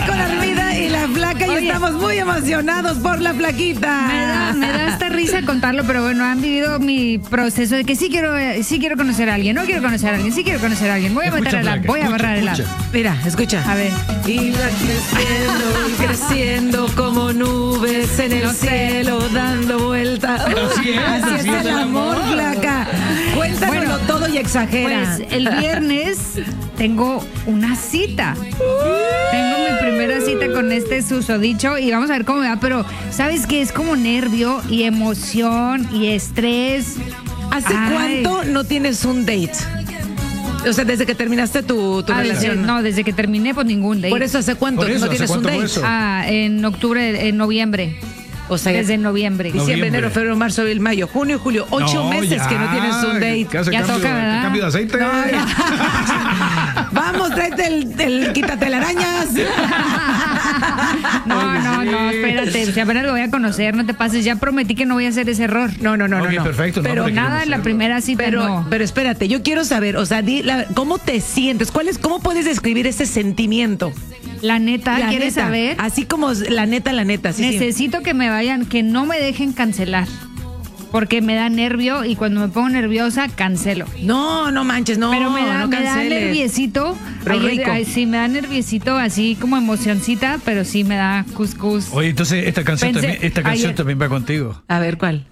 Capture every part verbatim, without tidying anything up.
Con Armida y la Flaca. Oye, y estamos muy emocionados por la Flaquita. Me da, me da esta risa contarlo, pero bueno, han vivido mi proceso de que sí quiero, sí quiero conocer a alguien, no quiero conocer a alguien, sí quiero conocer a alguien. Voy a Escucha, meter el app, Flaca, voy a escucha, borrar el app. escucha. Mira, escucha. A ver. Iba creciendo y creciendo como nubes en el No sé. cielo, dando vueltas. Así es, Así es así es el el amor, amor. Flaca. Cuéntanoslo Bueno, todo y exagera. Pues el viernes tengo una cita. Tengo mi primera cita con este susodicho y vamos a ver cómo me va, pero ¿sabes qué? Es como nervio y emoción y estrés. ¿Hace Ay. cuánto no tienes un date? O sea, desde que terminaste tu, tu Ah, relación. desde- no, desde que terminé, pues ningún date. Por eso, ¿hace cuánto Por eso, no ¿hace tienes un cuánto date? fue eso? Ah, en octubre, en noviembre. O sea, Desde noviembre. diciembre, Noviembre. enero, febrero, marzo, abril, mayo, junio, julio. Ocho No, meses ya. que no tienes un date. ¿Qué hace Ya cambio, toca, ¿verdad? cambio de aceite? No, ya. Vamos, tráete el, el quítatelarañas. No, no, no, espérate. Si apenas lo voy a conocer, no te pases. Ya prometí que no voy a hacer ese error. No, no, no, no. Ok, no. perfecto, no, Pero hombre, Nada en la primera cita, Pero, no. pero espérate, yo quiero saber, o sea, di la- ¿cómo te sientes? ¿Cuál es, ¿Cómo puedes describir ese sentimiento? La neta, La ¿quieres neta, saber? Así como la neta, la neta, sí, sí. Necesito que me vayan, que no me dejen cancelar. Porque me da nervio y cuando me pongo nerviosa, cancelo. No, no manches, no, Pero me da, no me da canceles. nerviecito. Pero Ayer- rico. ay, sí, me da nerviosito, así como emocioncita, pero sí me da cuscús. Oye, entonces esta canción, Pensé- también, esta canción ayer- también va contigo. A ver, ¿cuál?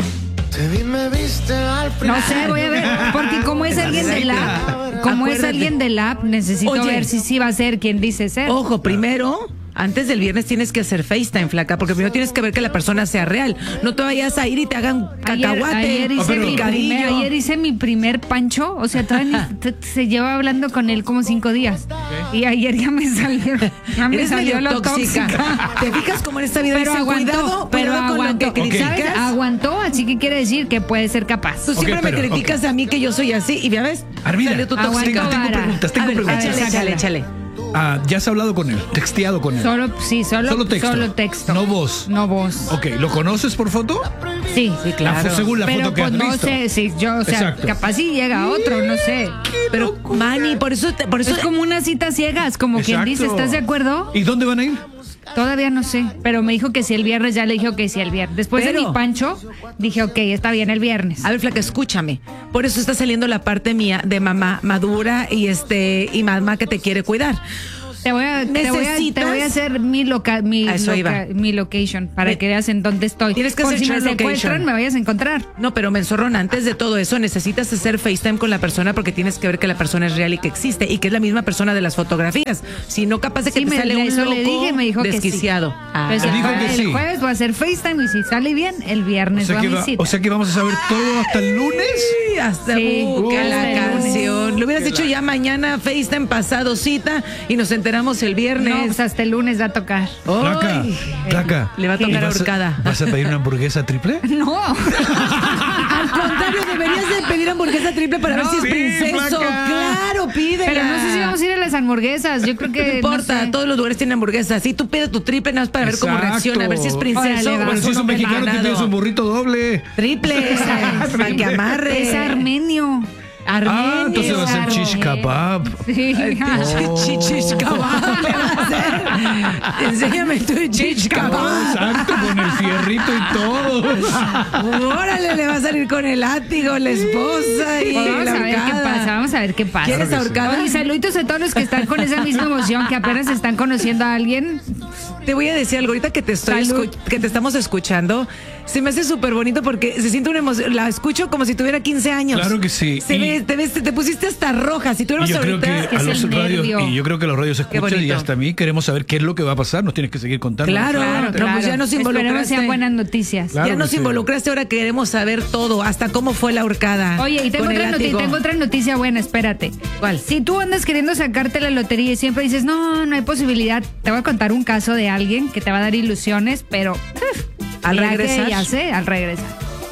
No sé, voy a ver, porque como es alguien del app, como es Acuérdate. alguien del app, necesito Oye. ver si sí va a ser quien dice ser. Ojo, primero, antes del viernes tienes que hacer FaceTime, Flaca, porque primero tienes que ver que la persona sea real. No te vayas a ir y te hagan Ayer, cacahuate, ayer hice Ah, pero- mi picadillo. primer, ayer hice mi primer pancho, o sea, todavía ni- t- se lleva hablando con él como cinco días. Y ayer ya me salió, ya me Eres salió medio lo tóxica. tóxica. ¿Te fijas cómo en esta vida Pero dice aguantó, cuidado, pero cuidado con aguantó, lo que criticas? ¿sabes? Aguantó, así que quiere decir que puede ser capaz. Tú siempre Ok, me pero, criticas a mí que yo soy así y ya ves, Armida, salió tu aguanta tóxica. tengo, tengo vara. preguntas, tengo A ver, preguntas. échale, échale, Sácala. échale. Ah, ya has hablado con él, texteado con él. Solo, sí, solo, Solo texto. solo texto. No voz. No voz. Ok, ¿lo conoces por foto? Sí, Sí, La claro. fo- según la pero foto que pues has no visto. sé, sí, yo, o sea, Exacto. capaz si llega otro, no sé. Pero, Manny, por eso, te- por eso Es como una cita ciegas, como quien dice, Exacto. ¿estás de acuerdo? ¿Y dónde van a ir? Todavía no sé, pero me dijo que si el viernes, ya le dije que si el viernes. Después de Pero- mi pancho, dije, ok, está bien el viernes. A ver, Flaca, escúchame. Por eso está saliendo la parte mía de mamá madura y este y mamá que te quiere cuidar. Te voy a, te voy a, ¿Necesitas? te voy a hacer mi, loca, mi, A eso loca- iba. mi location para Ve- que veas en dónde estoy. Tienes que Por hacer si me share location. secuestran, me vayas a encontrar. No, pero Menzorrón, antes de todo eso necesitas hacer FaceTime con la persona porque tienes que ver que la persona es real y que existe y que es la misma persona de las fotografías. Si no, capaz de que Sí, te me, sale un eso loco le dije, me dijo desquiciado. que sí. Ah. Pues Le el, dijo que el sí. jueves voy a hacer FaceTime y si sale bien, el O viernes sea, va que mi va- cita. o sea que vamos a saber todo hasta el lunes. Sí, hasta Sí. uh, que Hasta la el lunes. canción. Lo hubieras Que dicho la- ya mañana, FaceTime pasado cita y nos enteramos el viernes. No, pues hasta el lunes va a tocar. Placa, Ay. placa. Le va a ¿Y tocar vas a- ahorcada. ¿Vas a pedir una hamburguesa triple? No. Al contrario, deberías de pedir hamburguesa triple para No. ver si es Sí, princeso. flaca. Claro, pídela. Pero no sé si vamos a ir a las hamburguesas. Yo creo que. No importa, no sé. todos los lugares tienen hamburguesas. Sí, tú pide tu triple nada más para ver cómo Exacto. reacciona, a ver si es princeso Órale, va. o Bueno, es si es un hombre mexicano, te ganado. tienes un burrito doble. Triple, para que amarre. Es armenio. Armenio. Ah, entonces va a ser Armenio. shish kebab. Sí. Oh. Chichis kebab le va a hacer. Enséñame tu chichis kebab. Exacto, con el fierrito y todo. Órale, le va a salir con el látigo, la esposa y Vamos la a ver qué ahorcada. pasa, vamos a ver qué pasa. ¿Quieres Claro que sí. ahorcada? Oye, saluditos a todos los que están con esa misma emoción, que apenas están conociendo a alguien. Te voy a decir algo, ahorita que te estoy Salud. escu- que te estamos escuchando, se me hace súper bonito porque se siente una emoción, la escucho como si tuviera quince años. Claro que sí. Se Y- ve, te, ves, te pusiste hasta roja, si tú Y eres yo creo ahorita... que es a los el radios, nervio. y yo creo que los radios escuchan y bonito. hasta a mí queremos saber qué es lo que va a pasar. Nos tienes que seguir contando. Claro, Claro, no, claro. pues ya nos Esperemos involucraste. sean buenas noticias. Claro ya que nos sí. involucraste, ahora queremos saber todo, hasta cómo fue la ahorcada. Oye, y tengo con el otra, noti- látigo. tengo otra noticia buena, espérate. ¿Cuál? Si tú andas queriendo sacarte la lotería y siempre dices, no, no hay posibilidad, te voy a contar un caso de alguien que te va a dar ilusiones, pero uf, Al ya que regresar. Ya sé, al regresar.